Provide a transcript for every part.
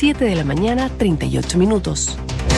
7 de la mañana, 38 minutos.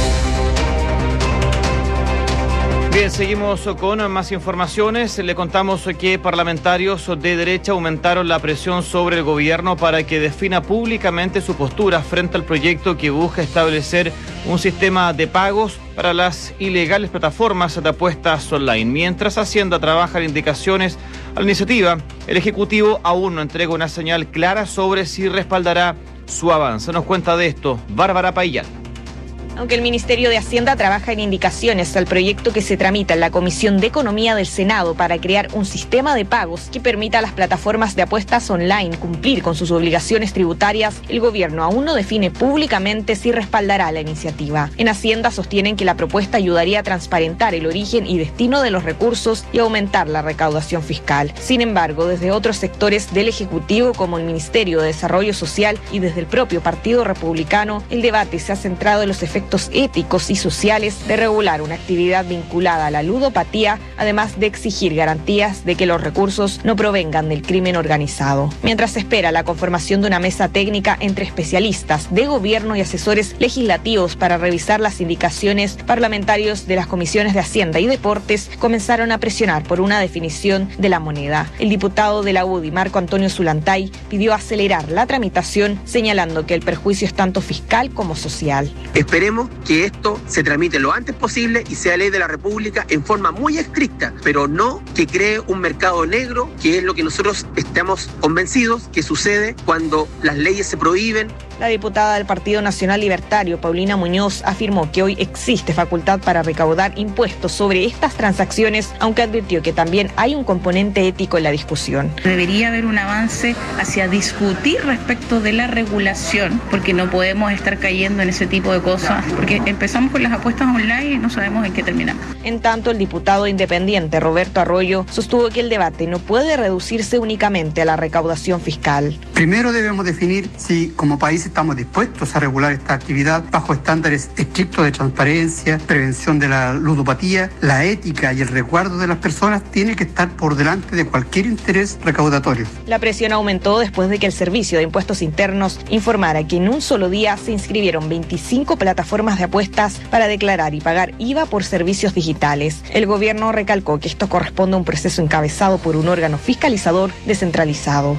Bien, seguimos con más informaciones. Le contamos que parlamentarios de derecha aumentaron la presión sobre el gobierno para que defina públicamente su postura frente al proyecto que busca establecer un sistema de pagos para las ilegales plataformas de apuestas online. Mientras Hacienda trabaja en indicaciones a la iniciativa, el Ejecutivo aún no entrega una señal clara sobre si respaldará su avance. Nos cuenta de esto Bárbara Payán. Aunque el Ministerio de Hacienda trabaja en indicaciones al proyecto que se tramita en la Comisión de Economía del Senado para crear un sistema de pagos que permita a las plataformas de apuestas online cumplir con sus obligaciones tributarias, el gobierno aún no define públicamente si respaldará la iniciativa. En Hacienda sostienen que la propuesta ayudaría a transparentar el origen y destino de los recursos y aumentar la recaudación fiscal. Sin embargo, desde otros sectores del Ejecutivo, como el Ministerio de Desarrollo Social y desde el propio Partido Republicano, el debate se ha centrado en los efectos éticos y sociales de regular una actividad vinculada a la ludopatía, además de exigir garantías de que los recursos no provengan del crimen organizado. Mientras se espera la conformación de una mesa técnica entre especialistas de gobierno y asesores legislativos para revisar las indicaciones, parlamentarios de las comisiones de Hacienda y Deportes comenzaron a presionar por una definición de la moneda. El diputado de la UDI, Marco Antonio Zulantay, pidió acelerar la tramitación, señalando que el perjuicio es tanto fiscal como social. Esperemos que esto se tramite lo antes posible y sea ley de la República en forma muy estricta, pero no que cree un mercado negro, que es lo que nosotros estamos convencidos que sucede cuando las leyes se prohíben. La diputada del Partido Nacional Libertario, Paulina Muñoz, afirmó que hoy existe facultad para recaudar impuestos sobre estas transacciones, aunque advirtió que también hay un componente ético en la discusión. Debería haber un avance hacia discutir respecto de la regulación, porque no podemos estar cayendo en ese tipo de cosas, porque empezamos con las apuestas online y no sabemos en qué terminamos. En tanto, el diputado independiente Roberto Arroyo sostuvo que el debate no puede reducirse únicamente a la recaudación fiscal. Primero debemos definir si como país estamos dispuestos a regular esta actividad bajo estándares estrictos de transparencia, prevención de la ludopatía. La ética y el resguardo de las personas tiene que estar por delante de cualquier interés recaudatorio. La presión aumentó después de que el Servicio de Impuestos Internos informara que en un solo día se inscribieron 25 plataformas de apuestas para declarar y pagar IVA por servicios digitales. El gobierno recalcó que esto corresponde a un proceso encabezado por un órgano fiscalizador descentralizado.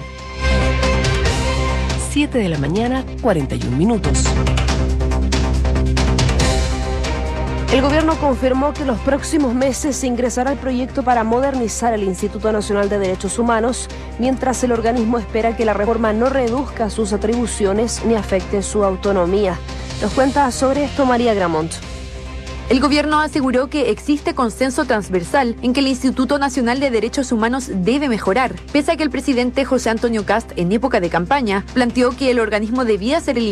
7 de la mañana, 41 minutos. El gobierno confirmó que en los próximos meses se ingresará el proyecto para modernizar el Instituto Nacional de Derechos Humanos, mientras el organismo espera que la reforma no reduzca sus atribuciones ni afecte su autonomía. Nos cuenta sobre esto María Gramont. El gobierno aseguró que existe consenso transversal en que el Instituto Nacional de Derechos Humanos debe mejorar, pese a que el presidente José Antonio Kast, en época de campaña, planteó que el organismo debía ser el